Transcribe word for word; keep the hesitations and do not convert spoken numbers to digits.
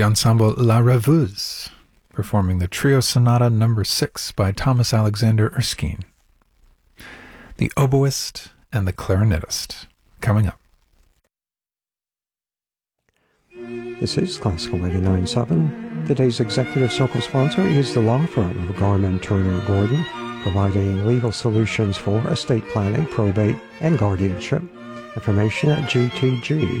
the ensemble La Rêveuse, performing the Trio Sonata number six by Thomas Alexander Erskine. The Oboist and the Clarinetist, coming up. This is Classical eighty-nine point seven. Today's executive circle sponsor is the law firm of Garman Turner Gordon, providing legal solutions for estate planning, probate, and guardianship. Information at G T G